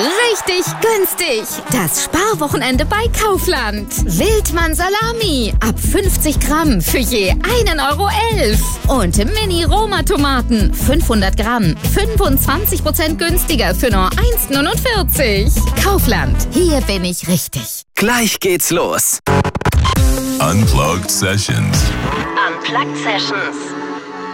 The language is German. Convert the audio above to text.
Richtig günstig. Das Sparwochenende bei Kaufland. Wildmann Salami ab 50 Gramm für je 1,11 € Und Mini-Roma-Tomaten 500 Gramm 25% günstiger für nur 1,49 €. Kaufland, hier bin ich richtig. Gleich geht's los. Unplugged Sessions. Unplugged Sessions.